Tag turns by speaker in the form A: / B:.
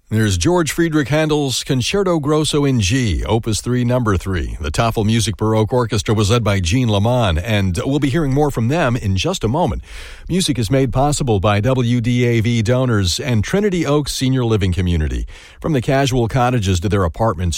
A: There's George Friedrich Handel's Concerto Grosso in G, Opus 3, Number 3. The Tafel Music Baroque Orchestra was led by Jean Lamont, and we'll be hearing more from them in just a moment. Music is made possible by WDAV donors and Trinity Oaks Senior Living Community. From the casual cottages to their apartments,